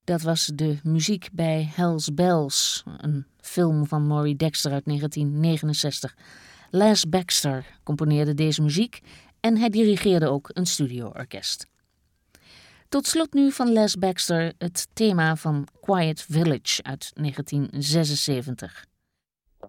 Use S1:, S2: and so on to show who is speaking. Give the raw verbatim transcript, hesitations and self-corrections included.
S1: Dat was de muziek bij Hell's Bells, een film van Maury Dexter uit negentien negenenzestig. Les Baxter componeerde deze muziek en hij dirigeerde ook een studioorkest. Tot slot nu van Les Baxter het thema van Quiet Village uit negentien zesenzeventig.